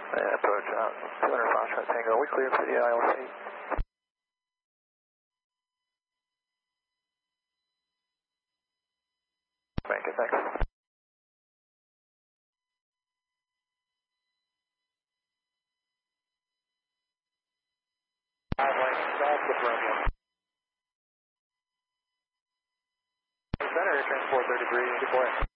Approach 200 Foxtrot Tango. We clear for the ILC. Thank you, thanks. Center, transport 30 degree, deploy.